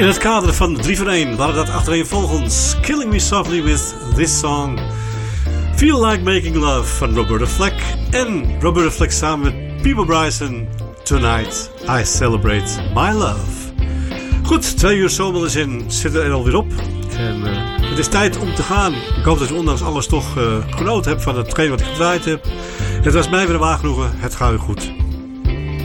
In het kader van 3 voor 1 waren dat achtereenvolgens Killing Me Softly with This Song, Feel Like Making Love van Roberta Flack en Roberta Flack samen met Peabo Bryson, Tonight I Celebrate My Love. Goed, 2 uur zomermagazine zitten er alweer op en het is tijd om te gaan. Ik hoop dat je ondanks alles toch genoten hebt van hetgeen wat ik gedraaid heb. Het was mij weer een waar genoegen, het gaat weer goed.